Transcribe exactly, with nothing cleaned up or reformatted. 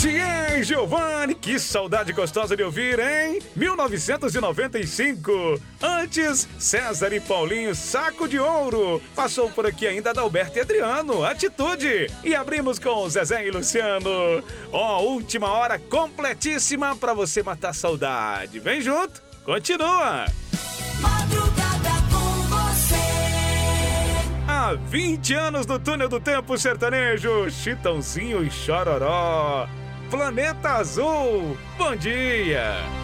Tien Giovanni, que saudade gostosa de ouvir, hein? mil novecentos e noventa e cinco. Antes, César e Paulinho, Saco de Ouro. Passou por aqui ainda Adalberto e Adriano, Atitude. E abrimos com Zezé e Luciano. Ó, oh, última hora completíssima pra você matar a saudade. Vem junto, continua. Madrugada com você. Há vinte anos no túnel do tempo sertanejo, Chitãozinho e Chororó. Planeta Azul, bom dia!